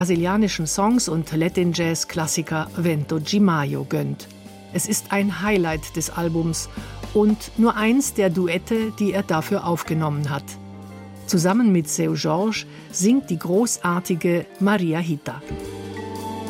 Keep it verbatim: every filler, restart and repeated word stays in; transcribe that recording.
brasilianischen Songs und Latin-Jazz-Klassiker Vento de Mayo gönnt. Es ist ein Highlight des Albums und nur eins der Duette, die er dafür aufgenommen hat. Zusammen mit Seu Jorge singt die großartige Maria Rita.